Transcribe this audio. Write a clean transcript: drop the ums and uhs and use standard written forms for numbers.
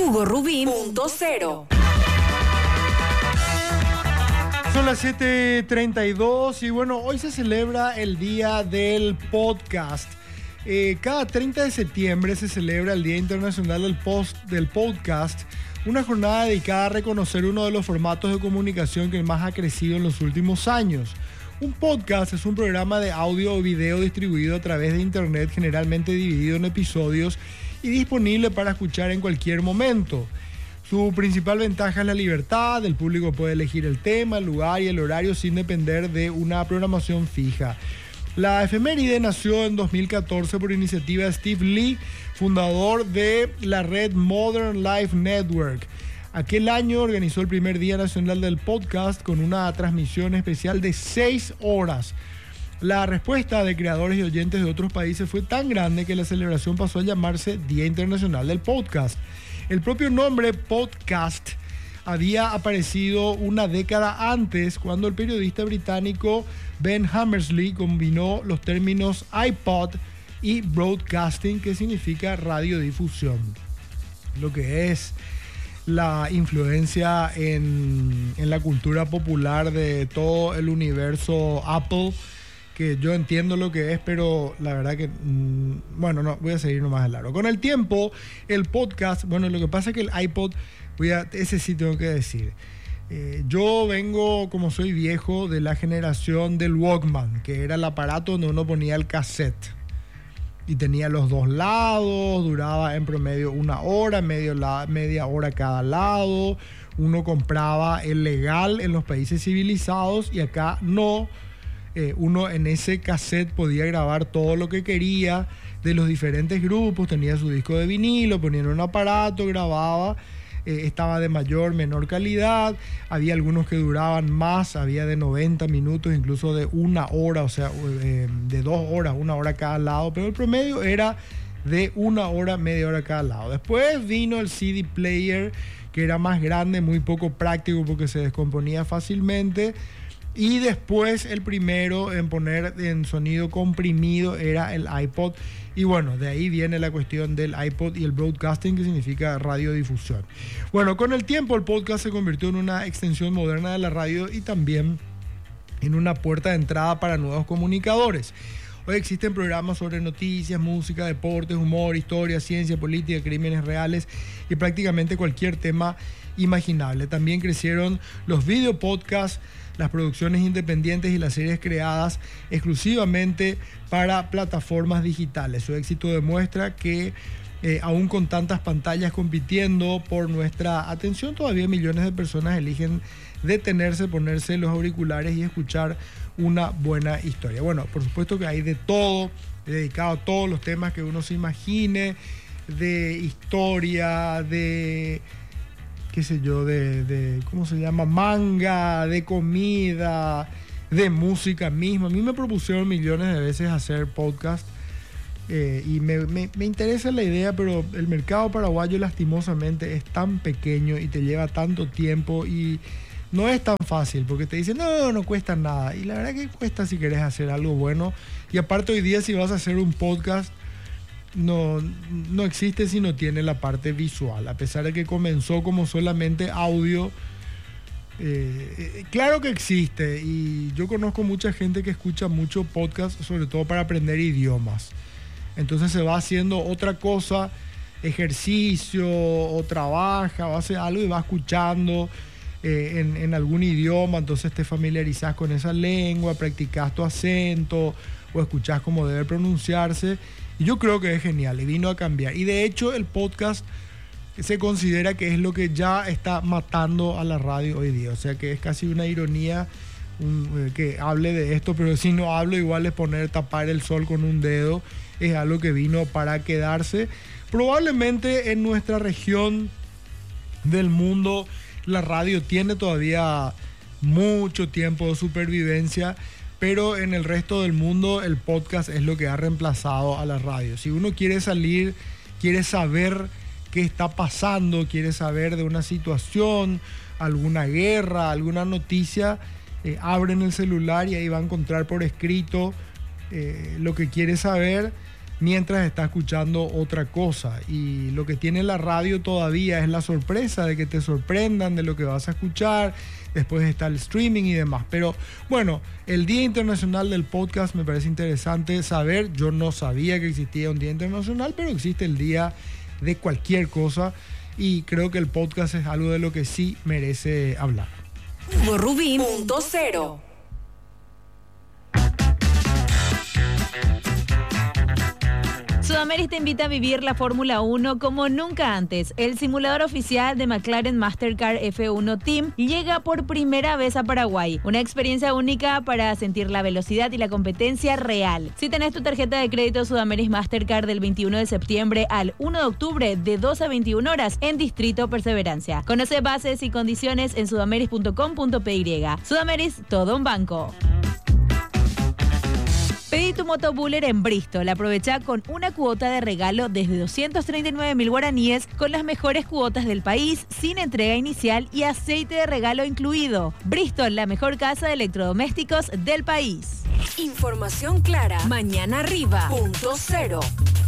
HugoRubín.0. Son las 7:32 y bueno, hoy se celebra el Día del Podcast. Cada 30 de septiembre se celebra el Día Internacional del Podcast, una jornada dedicada a reconocer uno de los formatos de comunicación que más ha crecido en los últimos años. Un podcast es un programa de audio o video distribuido a través de internet, generalmente dividido en episodios y disponible para escuchar en cualquier momento. Su principal ventaja es la libertad, el público puede elegir el tema, el lugar y el horario sin depender de una programación fija. La efeméride nació en 2014 por iniciativa de Steve Lee, fundador de la red Modern Life Network. Aquel año organizó el primer Día Nacional del Podcast con una transmisión especial de 6 horas. La respuesta de creadores y oyentes de otros países fue tan grande que la celebración pasó a llamarse Día Internacional del Podcast. El propio nombre podcast había aparecido una década antes cuando el periodista británico Ben Hammersley combinó los términos iPod y broadcasting, que significa radiodifusión. Lo que es la influencia en la cultura popular de todo el universo Apple, que yo entiendo lo que es, pero la verdad que, bueno, no, voy a seguir nomás de largo. Con el tiempo, el podcast, bueno, lo que pasa es que el iPod, ese sí tengo que decir. Yo vengo, como soy viejo, de la generación del Walkman, que era el aparato donde uno ponía el cassette. Y tenía los dos lados, duraba en promedio 1 hora, media hora cada lado. Uno compraba el legal en los países civilizados y acá no. Uno en ese cassette podía grabar todo lo que quería de los diferentes grupos, tenía su disco de vinilo, ponía en un aparato, grababa, estaba de mayor, menor calidad, había algunos que duraban más, había de 90 minutos, incluso de 1 hora, o sea, de 2 horas, 1 hora cada lado, pero el promedio era de 1 hora, media hora cada lado. Después vino el CD player, que era más grande, muy poco práctico porque se descomponía fácilmente. Y después el primero en poner en sonido comprimido era el iPod. Y bueno, de ahí viene la cuestión del iPod y el broadcasting, que significa radiodifusión. Bueno, con el tiempo el podcast se convirtió en una extensión moderna de la radio y también en una puerta de entrada para nuevos comunicadores. Hoy existen programas sobre noticias, música, deportes, humor, historia, ciencia, política, crímenes reales y prácticamente cualquier tema imaginable. También crecieron los videopodcasts, las producciones independientes y las series creadas exclusivamente para plataformas digitales. Su éxito demuestra que aún con tantas pantallas compitiendo por nuestra atención, todavía millones de personas eligen detenerse, ponerse los auriculares y escuchar una buena historia. Bueno, por supuesto que hay de todo, dedicado a todos los temas que uno se imagine, de historia, de qué sé yo, de ¿cómo se llama? Manga, de comida, de música misma. A mí me propusieron millones de veces hacer podcast y me interesa la idea, pero el mercado paraguayo lastimosamente es tan pequeño y te lleva tanto tiempo y no es tan fácil, porque te dicen, no cuesta nada. Y la verdad que cuesta si querés hacer algo bueno. Y aparte hoy día si vas a hacer un podcast, no existe si no tiene la parte visual, a pesar de que comenzó como solamente audio. Claro que existe, y yo conozco mucha gente que escucha mucho podcast, sobre todo para aprender idiomas. Entonces se va haciendo otra cosa, ejercicio o trabaja o hace algo y va escuchando en algún idioma, entonces te familiarizás con esa lengua, practicás tu acento o escuchás cómo debe pronunciarse. Y yo creo que es genial y vino a cambiar. Y de hecho el podcast se considera que es lo que ya está matando a la radio hoy día. O sea que es casi una ironía que hable de esto, pero si no hablo igual es tapar el sol con un dedo. Es algo que vino para quedarse. Probablemente en nuestra región del mundo la radio tiene todavía mucho tiempo de supervivencia, pero en el resto del mundo el podcast es lo que ha reemplazado a la radio. Si uno quiere salir, quiere saber qué está pasando, quiere saber de una situación, alguna guerra, alguna noticia, abren el celular y ahí va a encontrar por escrito lo que quiere saber. mientras está escuchando otra cosa. Y lo que tiene la radio todavía es la sorpresa de que te sorprendan de lo que vas a escuchar. Después está el streaming y demás. Pero bueno, el Día Internacional del Podcast me parece interesante saber. Yo no sabía que existía un Día Internacional, pero existe el día de cualquier cosa. Y creo que el podcast es algo de lo que sí merece hablar. Hugo Rubín, punto cero. Sudameris te invita a vivir la Fórmula 1 como nunca antes. El simulador oficial de McLaren Mastercar F1 Team llega por primera vez a Paraguay. Una experiencia única para sentir la velocidad y la competencia real. Si tenés tu tarjeta de crédito Sudameris Mastercar del 21 de septiembre al 1 de octubre de 12 a 21 horas en Distrito Perseverancia. Conoce bases y condiciones en sudameris.com.py. Sudameris, todo un banco. Pedí tu moto Buller en Bristol. Aprovecha con una cuota de regalo desde 239.000 guaraníes con las mejores cuotas del país, sin entrega inicial y aceite de regalo incluido. Bristol, la mejor casa de electrodomésticos del país. Información clara. Mañana arriba. Punto cero.